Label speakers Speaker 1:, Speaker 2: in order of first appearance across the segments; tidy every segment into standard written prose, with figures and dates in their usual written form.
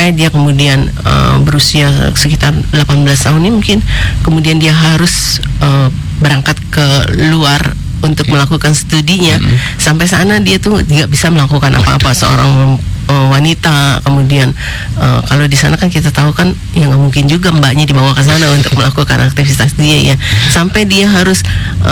Speaker 1: sampai dia kemudian berusia sekitar 18 tahun ini mungkin, kemudian dia harus berangkat ke luar untuk melakukan studinya. Sampai sana dia tuh tidak bisa melakukan apa-apa, seorang wanita. Kemudian kalau di sana kan kita tahu kan ya nggak mungkin juga mbaknya dibawa ke sana untuk melakukan aktivitas dia ya, sampai dia harus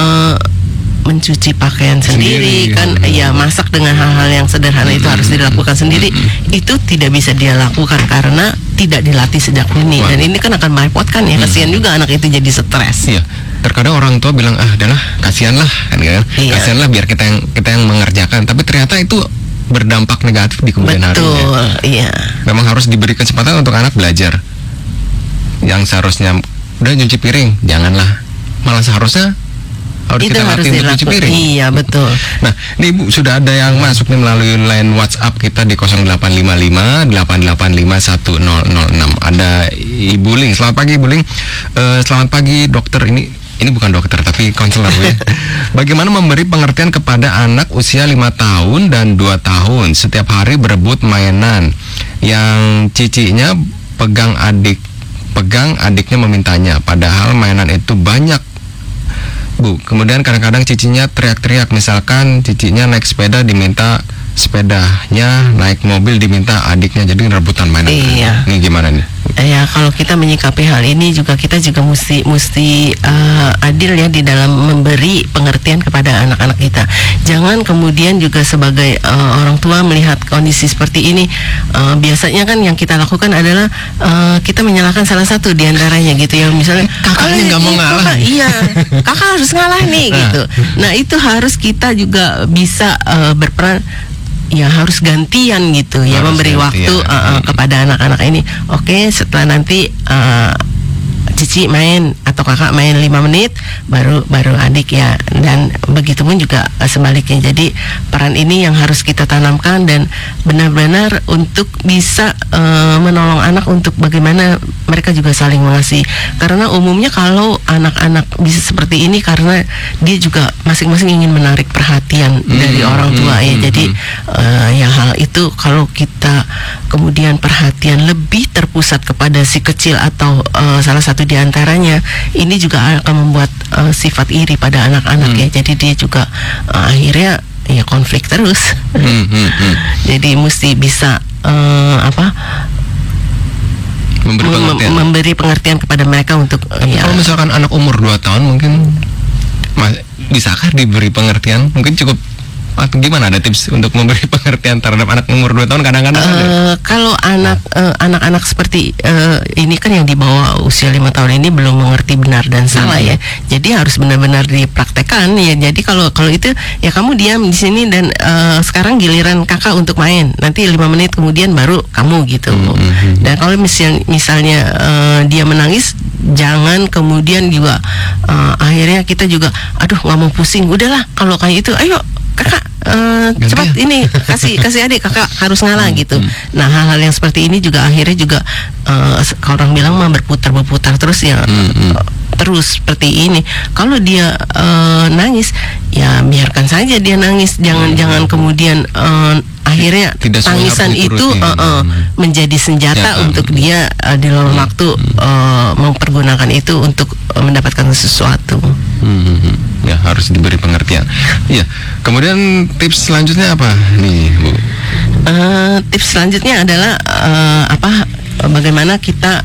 Speaker 1: mencuci pakaian sendiri kan, ya masak dengan hal-hal yang sederhana itu harus dilakukan sendiri. Itu tidak bisa dia lakukan karena tidak dilatih sejak dini, dan ini kan akan merepotkan ya, kasihan juga anak itu jadi stres.
Speaker 2: Iya. Terkadang orang tua bilang adalah kasihanlah kan, kasihanlah biar kita yang mengerjakan, tapi ternyata itu berdampak negatif di kemudian hari.
Speaker 1: Betul, iya.
Speaker 2: Memang harus diberi kesempatan untuk anak belajar. Yang seharusnya udah nyuci piring, janganlah, malah seharusnya harus
Speaker 1: itu
Speaker 2: kita
Speaker 1: harus
Speaker 2: latih untuk cuci piring.
Speaker 1: Iya, betul.
Speaker 2: Nah, ini Ibu sudah ada yang masuk nih melalui line WhatsApp kita di 0855 885 1006. Ada Ibu Ling. Selamat pagi Ibu Ling. Selamat pagi dokter. Ini bukan dokter tapi konselor ya. Bagaimana memberi pengertian kepada anak usia 5 tahun dan 2 tahun setiap hari berebut mainan yang cicinya pegang adiknya memintanya, padahal mainan itu banyak, Bu. Kemudian kadang-kadang cicinya teriak-teriak, misalkan cicinya naik sepeda diminta sepedanya, naik mobil diminta adiknya, jadi rebutan mainan.
Speaker 1: Iya.
Speaker 2: Ini gimana nih?
Speaker 1: Ya, kalau kita menyikapi hal ini juga kita juga mesti adil ya di dalam memberi pengertian kepada anak-anak kita. Jangan kemudian juga sebagai orang tua melihat kondisi seperti ini, biasanya kan yang kita lakukan adalah kita menyalahkan salah satu di antaranya gitu ya, misalnya
Speaker 2: kakaknya nggak mau ngalah.
Speaker 1: Iya, kakak harus ngalah nih gitu. Nah, itu harus kita juga bisa berperan. Ya harus gantian gitu ya, memberi waktu kepada anak-anak ini. Oke, setelah nanti cici main atau kakak main 5 menit baru adik ya, dan begitu pun juga sebaliknya. Jadi peran ini yang harus kita tanamkan dan benar-benar untuk bisa menolong anak untuk bagaimana mereka juga saling mengasihi. Karena umumnya kalau anak-anak bisa seperti ini karena dia juga masing-masing ingin menarik perhatian dari orang tua ya. Jadi ya hal itu kalau kita kemudian perhatian lebih terpusat kepada si kecil atau salah satu di antaranya, ini juga akan membuat sifat iri pada anak-anak ya. Jadi dia juga akhirnya ya konflik terus. Jadi mesti bisa memberi pengertian kepada mereka untuk.
Speaker 2: Tapi kalau misalkan anak umur 2 tahun mungkin bisakah diberi pengertian? Mungkin cukup. Gimana, ada tips untuk memberi pengertian terhadap anak umur 2 tahun kadang-kadang?
Speaker 1: Kalau anak-anak seperti ini kan yang di bawah usia 5 tahun ini belum mengerti benar dan salah ya. Jadi harus benar-benar dipraktekkan ya. Jadi kalau itu ya kamu diam di sini dan sekarang giliran kakak untuk main. Nanti 5 menit kemudian baru kamu gitu. Dan kalau misalnya dia menangis, jangan kemudian juga akhirnya kita juga aduh nggak mau pusing. Udahlah kalau kayak itu, ayo kakak cepat ini kasih adik, kakak harus ngalah gitu. Nah, hal-hal yang seperti ini juga akhirnya juga kalau orang bilang mah berputar terus ya. Terus seperti ini. Kalau dia nangis ya biarkan saja dia nangis, jangan kemudian akhirnya tangisan itu menjadi senjata untuk dia di lain waktu mempergunakan itu untuk mendapatkan sesuatu.
Speaker 2: Ya harus diberi pengertian. Iya. Kemudian tips selanjutnya apa nih, Bu?
Speaker 1: Tips selanjutnya adalah bagaimana kita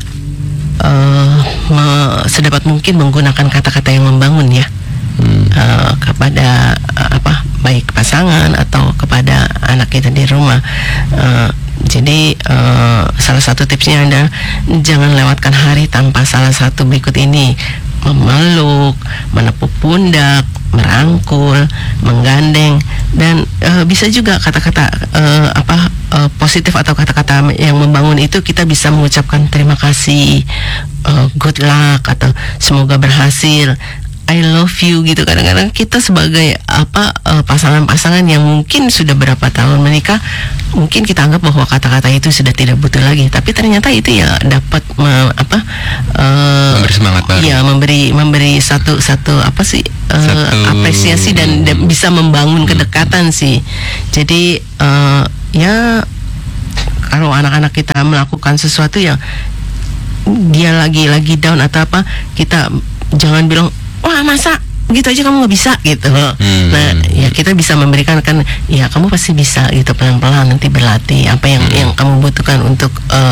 Speaker 1: sedapat mungkin menggunakan kata-kata yang membangun ya. Kepada baik pasangan atau kepada anak kita di rumah. Jadi salah satu tipsnya adalah jangan lewatkan hari tanpa salah satu berikut ini: memeluk, menepuk pundak, merangkul, menggandeng, dan bisa juga kata-kata positif atau kata-kata yang membangun itu kita bisa mengucapkan terima kasih, good luck, atau semoga berhasil, I love you gitu. Kadang-kadang kita sebagai pasangan-pasangan yang mungkin sudah berapa tahun menikah, mungkin kita anggap bahwa kata-kata itu sudah tidak butuh lagi, tapi ternyata itu ya dapat
Speaker 2: memberi semangat baru.
Speaker 1: Ya, memberi satu apresiasi dan bisa membangun kedekatan sih. Jadi ya kalau anak-anak kita melakukan sesuatu yang dia lagi down atau apa, kita jangan bilang wah masa gitu aja kamu nggak bisa gitu. Nah ya kita bisa memberikan kan, ya kamu pasti bisa gitu, pelan-pelan nanti berlatih apa yang kamu butuhkan untuk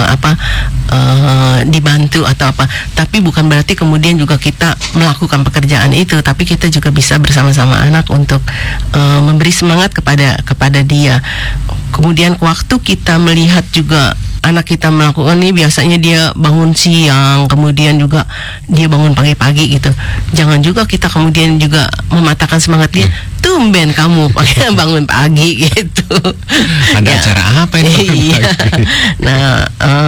Speaker 1: dibantu atau apa. Tapi bukan berarti kemudian juga kita melakukan pekerjaan itu, tapi kita juga bisa bersama-sama anak untuk memberi semangat kepada dia. Kemudian waktu kita melihat juga anak kita melakukan ini, biasanya dia bangun siang, kemudian juga dia bangun pagi-pagi gitu. Jangan juga kita kemudian juga mematahkan semangat dia. Tumben kamu bangun pagi gitu.
Speaker 2: Ada acara apa ini?
Speaker 1: Iya. Nah,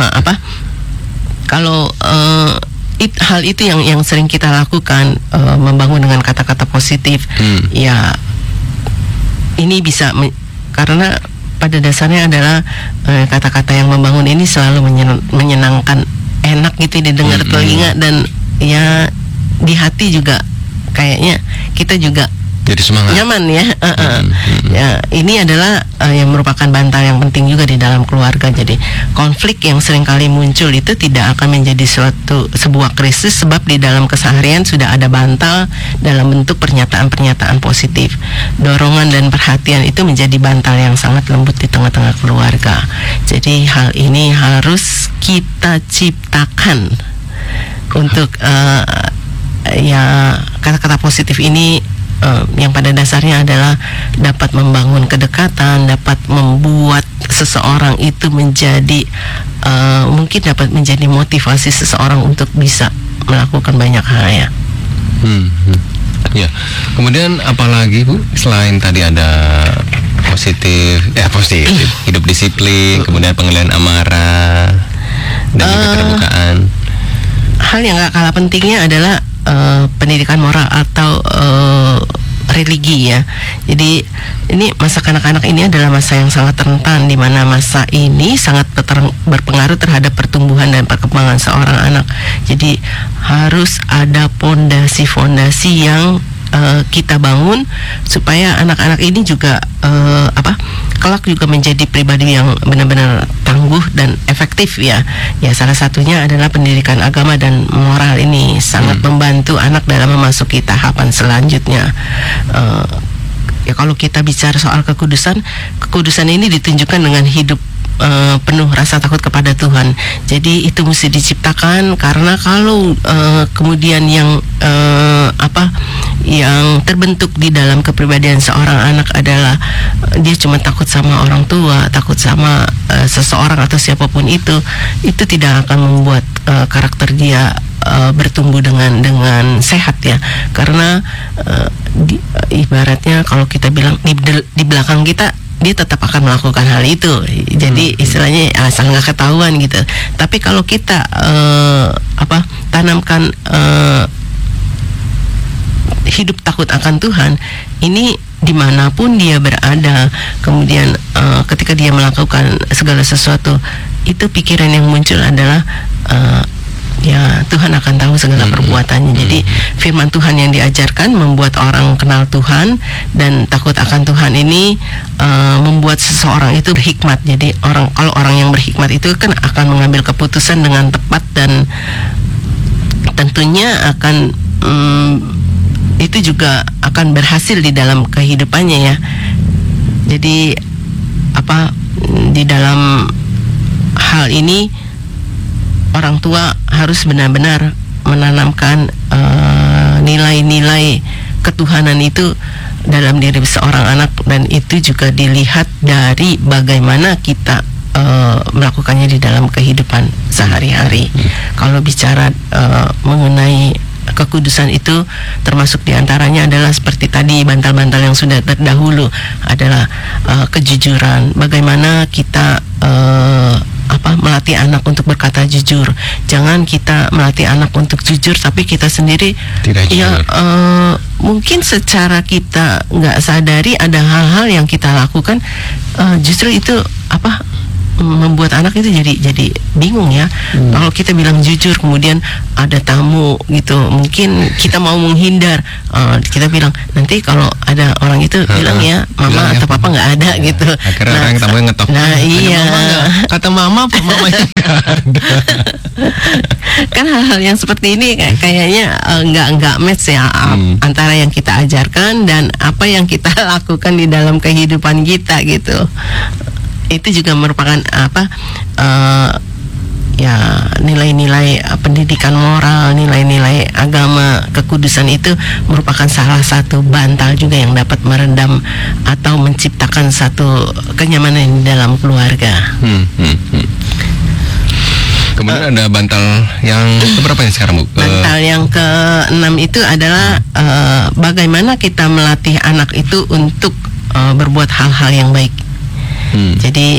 Speaker 1: kalau hal itu yang sering kita lakukan, membangun dengan kata-kata positif, ya ini bisa karena pada dasarnya adalah kata-kata yang membangun ini selalu menyenangkan, enak gitu didengar telinga, dan ya di hati juga kayaknya kita juga
Speaker 2: jadi semangat,
Speaker 1: nyaman ya. Ya ini adalah yang merupakan bantal yang penting juga di dalam keluarga. Jadi konflik yang seringkali muncul itu tidak akan menjadi sebuah krisis, sebab di dalam keseharian sudah ada bantal dalam bentuk pernyataan-pernyataan positif. Dorongan dan perhatian itu menjadi bantal yang sangat lembut di tengah-tengah keluarga. Jadi hal ini harus kita ciptakan untuk ya kata-kata positif ini, yang pada dasarnya adalah dapat membangun kedekatan, dapat membuat seseorang itu menjadi mungkin dapat menjadi motivasi seseorang untuk bisa melakukan banyak hal ya.
Speaker 2: Ya. Kemudian apalagi Bu, selain tadi ada positif, hidup disiplin, kemudian pengendalian amarah dan juga keterbukaan.
Speaker 1: Hal yang gak kalah pentingnya adalah pendidikan moral atau religi ya. Jadi ini masa kanak-kanak ini adalah masa yang sangat rentan, di mana masa ini sangat berpengaruh terhadap pertumbuhan dan perkembangan seorang anak. Jadi harus ada fondasi yang kita bangun supaya anak-anak ini juga kelak juga menjadi pribadi yang benar-benar tangguh dan efektif ya. Ya salah satunya adalah pendidikan agama dan moral ini sangat membantu anak dalam memasuki tahapan selanjutnya. Ya kalau kita bicara soal kekudusan ini ditunjukkan dengan hidup penuh rasa takut kepada Tuhan. Jadi itu mesti diciptakan, karena kalau kemudian yang terbentuk di dalam kepribadian seorang anak adalah dia cuma takut sama orang tua, takut sama seseorang atau siapapun itu tidak akan membuat karakter dia bertumbuh dengan sehat ya. Karena ibaratnya kalau kita bilang di belakang kita, dia tetap akan melakukan hal itu. Jadi istilahnya asal nggak ketahuan gitu. Tapi kalau kita tanamkan hidup takut akan Tuhan, ini dimanapun dia berada, kemudian ketika dia melakukan segala sesuatu, itu pikiran yang muncul adalah ya Tuhan akan tahu segala perbuatannya. Jadi firman Tuhan yang diajarkan membuat orang kenal Tuhan, dan takut akan Tuhan ini membuat seseorang itu berhikmat. Jadi kalau orang yang berhikmat itu kan akan mengambil keputusan dengan tepat, dan tentunya akan itu juga akan berhasil di dalam kehidupannya ya. Jadi di dalam hal ini orang tua harus benar-benar menanamkan nilai-nilai ketuhanan itu dalam diri seorang anak, dan itu juga dilihat dari bagaimana kita melakukannya di dalam kehidupan sehari-hari. Kalau bicara mengenai kekudusan itu, termasuk diantaranya adalah seperti tadi bantal-bantal yang sudah terdahulu adalah kejujuran. Bagaimana kita melatih anak untuk berkata jujur. Jangan kita melatih anak untuk jujur tapi kita sendiri tidak jujur. Mungkin secara kita nggak sadari ada hal-hal yang kita lakukan justru itu membuat anak itu jadi bingung ya. Kalau kita bilang jujur, kemudian ada tamu gitu, mungkin kita mau menghindar, kita bilang nanti kalau ada orang itu bilang ya mama atau papa nggak ada gitu.
Speaker 2: Akhirnya orang tamunya ngetok.
Speaker 1: Nah iya.
Speaker 2: Kata mama mamanya nggak ada.
Speaker 1: Kan hal-hal yang seperti ini kayaknya nggak match ya antara yang kita ajarkan dan apa yang kita lakukan di dalam kehidupan kita gitu. Itu juga merupakan ya nilai-nilai pendidikan moral, nilai-nilai agama, kekudusan itu merupakan salah satu bantal juga yang dapat meredam atau menciptakan satu kenyamanan di dalam keluarga.
Speaker 2: Kemudian ada bantal yang keberapa nih sekarang, Bu?
Speaker 1: Bantal yang ke-6 itu adalah bagaimana kita melatih anak itu untuk berbuat hal-hal yang baik. Jadi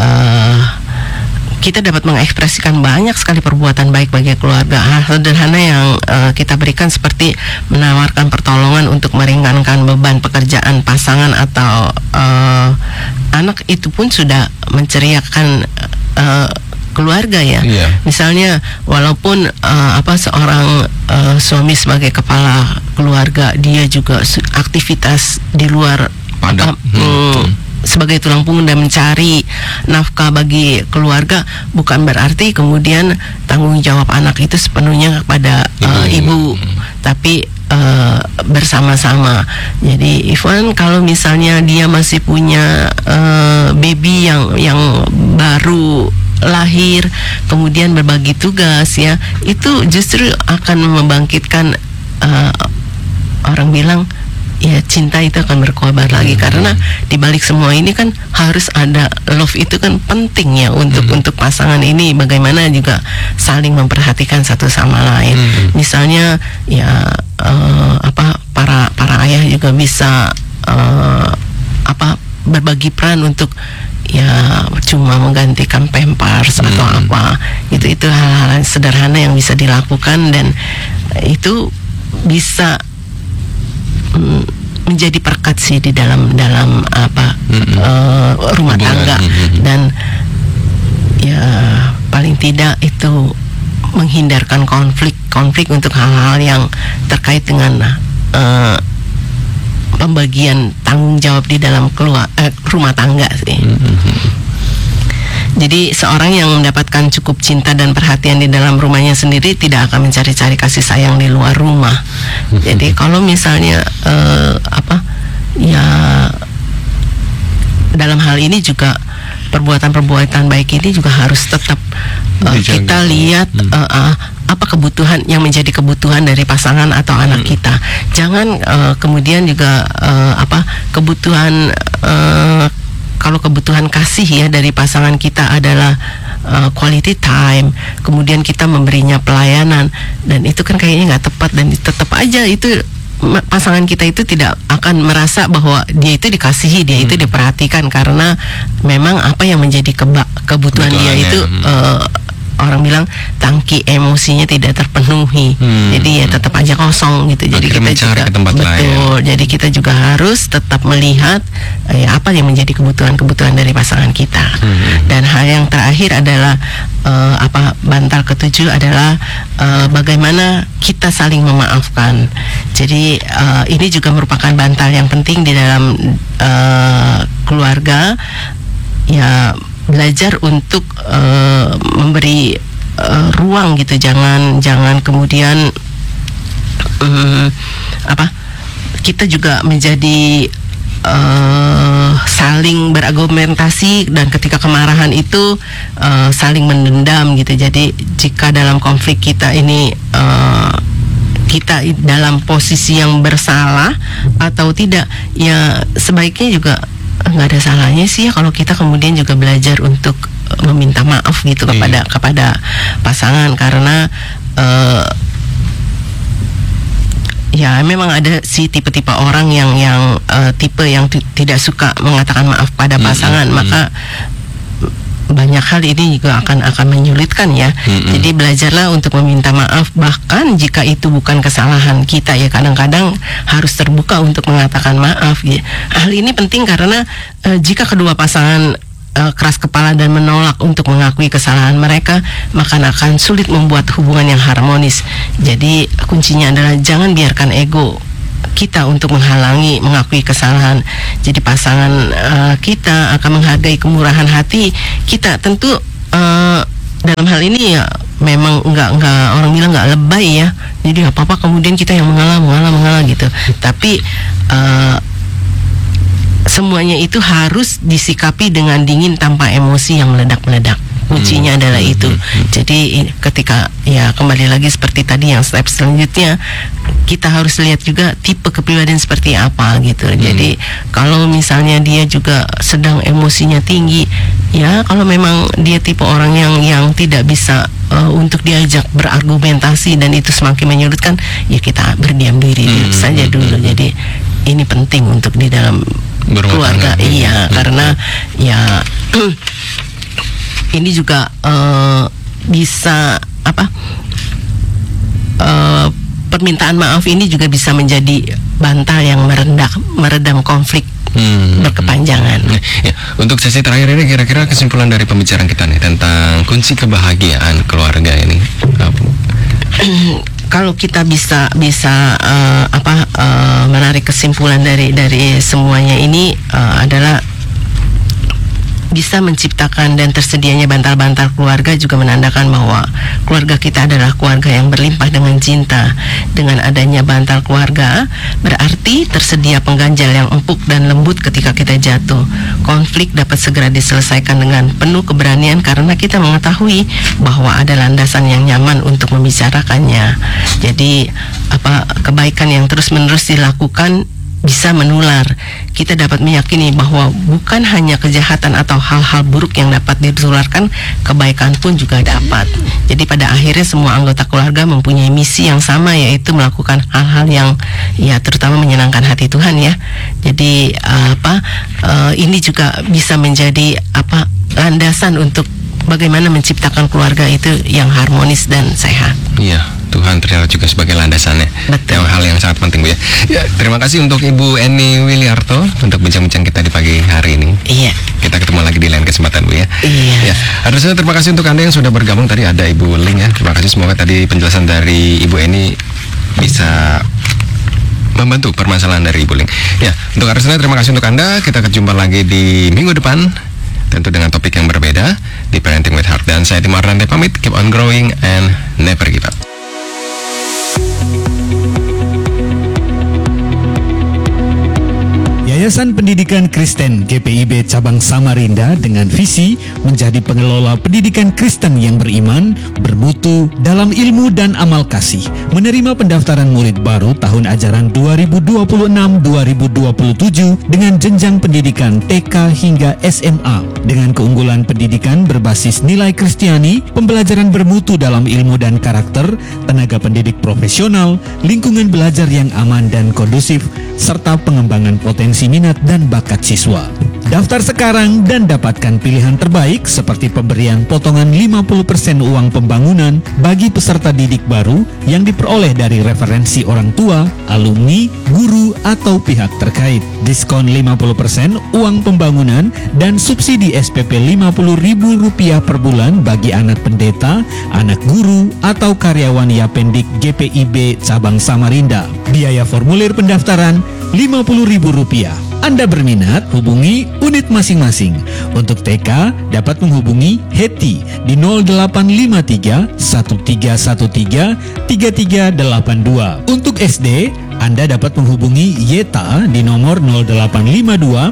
Speaker 1: kita dapat mengekspresikan banyak sekali perbuatan baik bagi keluarga. Hal sederhana yang kita berikan seperti menawarkan pertolongan untuk meringankan beban pekerjaan pasangan atau anak itu pun sudah menceriakan keluarga ya. Misalnya walaupun seorang suami sebagai kepala keluarga, dia juga aktivitas di luar sebagai tulang punggung dan mencari nafkah bagi keluarga, bukan berarti kemudian tanggung jawab anak itu sepenuhnya kepada ibu, tapi bersama-sama. Jadi even kalau misalnya dia masih punya baby yang baru lahir, kemudian berbagi tugas ya, itu justru akan membangkitkan orang bilang ya cinta itu akan berkobar lagi, karena dibalik semua ini kan harus ada love, itu kan penting ya untuk pasangan ini, bagaimana juga saling memperhatikan satu sama lain. Misalnya ya para ayah juga bisa berbagi peran untuk ya cuma menggantikan pampers atau apa gitu. Itu hal-hal sederhana yang bisa dilakukan dan itu bisa menjadi perkat sih di dalam rumah tangga. Dan ya paling tidak itu menghindarkan konflik untuk hal-hal yang terkait dengan pembagian tanggung jawab di dalam rumah tangga sih. Jadi seorang yang mendapatkan cukup cinta dan perhatian di dalam rumahnya sendiri tidak akan mencari-cari kasih sayang di luar rumah. Jadi kalau misalnya dalam hal ini juga perbuatan-perbuatan baik ini juga harus tetap kita lihat apa kebutuhan yang menjadi kebutuhan dari pasangan atau anak kita. Jangan kemudian juga kebutuhan kalau kebutuhan kasih ya dari pasangan kita adalah quality time, kemudian kita memberinya pelayanan, dan itu kan kayaknya nggak tepat, dan tetap aja itu pasangan kita itu tidak akan merasa bahwa dia itu dikasihi, dia itu diperhatikan, karena memang apa yang menjadi kebutuhan dia itu orang bilang tangki emosinya tidak terpenuhi, jadi ya tetap aja kosong gitu. Jadi kita juga jadi kita juga harus tetap melihat apa yang menjadi kebutuhan dari pasangan kita. Dan hal yang terakhir adalah bantal ke-7 adalah bagaimana kita saling memaafkan. Jadi ini juga merupakan bantal yang penting di dalam keluarga ya. Belajar untuk memberi ruang gitu, jangan kemudian kita juga menjadi saling berargumentasi, dan ketika kemarahan itu saling mendendam gitu. Jadi jika dalam konflik kita ini kita dalam posisi yang bersalah atau tidak, ya sebaiknya juga nggak ada salahnya sih ya kalau kita kemudian juga belajar untuk meminta maaf gitu kepada pasangan, karena ya memang ada sih tipe-tipe orang yang tipe yang tidak suka mengatakan maaf pada pasangan, maka banyak hal ini juga akan menyulitkan ya. Jadi belajarlah untuk meminta maaf, bahkan jika itu bukan kesalahan kita ya, kadang-kadang harus terbuka untuk mengatakan maaf ya. Hal ini penting karena jika kedua pasangan keras kepala dan menolak untuk mengakui kesalahan mereka, maka akan sulit membuat hubungan yang harmonis. Jadi kuncinya adalah jangan biarkan ego kita untuk menghalangi mengakui kesalahan. Jadi pasangan kita akan menghargai kemurahan hati kita. Tentu dalam hal ini ya memang nggak orang bilang nggak lebay ya. Jadi nggak apa-apa kemudian kita yang mengalah gitu. Tapi semuanya itu harus disikapi dengan dingin tanpa emosi yang meledak-meledak. Kuncinya adalah itu. Jadi ketika ya kembali lagi seperti tadi yang step selanjutnya, kita harus lihat juga tipe kepribadian seperti apa gitu. Jadi kalau misalnya dia juga sedang emosinya tinggi, ya kalau memang dia tipe orang yang tidak bisa untuk diajak berargumentasi dan itu semakin menyulitkan, ya kita berdiam diri saja dulu. Jadi ini penting untuk di dalam keluarga, iya, karena ya ini juga bisa permintaan maaf ini juga bisa menjadi bantal yang meredam konflik berkepanjangan.
Speaker 2: Ya, untuk sesi terakhir ini kira-kira kesimpulan dari pembicaraan kita nih tentang kunci kebahagiaan keluarga ini apa?
Speaker 1: Kalau kita bisa menarik kesimpulan dari semuanya ini adalah bisa menciptakan dan tersedianya bantal-bantal keluarga juga menandakan bahwa keluarga kita adalah keluarga yang berlimpah dengan cinta. Dengan adanya bantal keluarga berarti tersedia pengganjal yang empuk dan lembut ketika kita jatuh. Konflik dapat segera diselesaikan dengan penuh keberanian karena kita mengetahui bahwa ada landasan yang nyaman untuk membicarakannya. Jadi kebaikan yang terus-menerus dilakukan bisa menular. Kita dapat meyakini bahwa bukan hanya kejahatan atau hal-hal buruk yang dapat ditularkan, kebaikan pun juga dapat. Jadi pada akhirnya semua anggota keluarga mempunyai misi yang sama, yaitu melakukan hal-hal yang ya terutama menyenangkan hati Tuhan ya. Jadi ini juga bisa menjadi landasan untuk bagaimana menciptakan keluarga itu yang harmonis dan sehat.
Speaker 2: Iya, Tuhan ternyata juga sebagai landasannya.
Speaker 1: Betul.
Speaker 2: Hal yang sangat penting, Bu ya. Ya, terima kasih untuk Ibu Eni Wiliarto untuk bincang-bincang kita di pagi hari ini.
Speaker 1: Iya.
Speaker 2: Kita ketemu lagi di lain kesempatan, Bu ya.
Speaker 1: Iya.
Speaker 2: Ya, harusnya terima kasih untuk Anda yang sudah bergabung tadi, ada Ibu Ling ya. Terima kasih, semoga tadi penjelasan dari Ibu Eni bisa membantu permasalahan dari Ibu Ling. Ya, untuk harusnya terima kasih untuk Anda. Kita ketemu lagi di minggu depan, tentu dengan topik yang berbeda di Parenting with Heart. Dan saya Timur Rante pamit, keep on growing and never give up.
Speaker 3: Yayasan Pendidikan Kristen GPIB Cabang Samarinda dengan visi menjadi pengelola pendidikan Kristen yang beriman, bermutu dalam ilmu dan amal kasih, menerima pendaftaran murid baru tahun ajaran 2026-2027 dengan jenjang pendidikan TK hingga SMA dengan keunggulan pendidikan berbasis nilai Kristiani, pembelajaran bermutu dalam ilmu dan karakter, tenaga pendidik profesional, lingkungan belajar yang aman dan kondusif, serta pengembangan potensi minat dan bakat siswa. Daftar sekarang dan dapatkan pilihan terbaik seperti pemberian potongan 50% uang pembangunan bagi peserta didik baru yang diperoleh dari referensi orang tua, alumni, guru, atau pihak terkait. Diskon 50% uang pembangunan dan subsidi SPP Rp50.000 per bulan bagi anak pendeta, anak guru, atau karyawan Yapendik GPIB Cabang Samarinda. Biaya formulir pendaftaran Rp50.000. Anda berminat, hubungi unit masing-masing. Untuk TK dapat menghubungi Heti di 0853 1313 3382. Untuk SD Anda dapat menghubungi Yeta di nomor 0852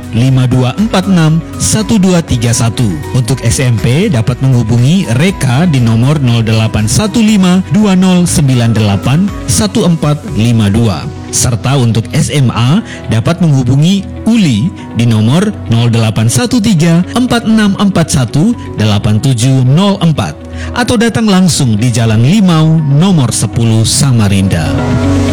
Speaker 3: 5246 1231. Untuk SMP dapat menghubungi Reka di nomor 0815 2098 1452. Serta untuk SMA dapat menghubungi Uli di nomor 0813 4641 8704 atau datang langsung di Jalan Limau nomor 10 Samarinda.